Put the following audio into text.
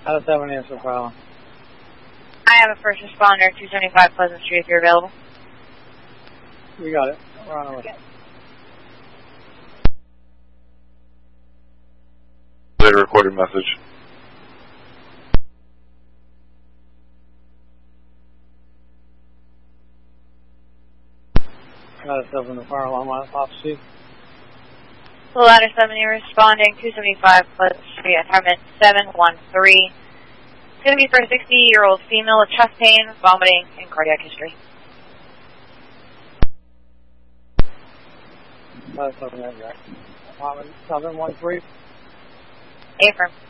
Out of 7 answer file. I have a first responder, 275 Pleasant Street, if you're available. We got it. We're on our way. Later recorded message. Out of 7 the fire alarm on autopsy. Ladder 7, you're responding, 275 Pleasant Street, apartment 713. It's going to be for a 60-year-old female with chest pain, vomiting, and cardiac history. Out of 7 apartment 713. Affirm.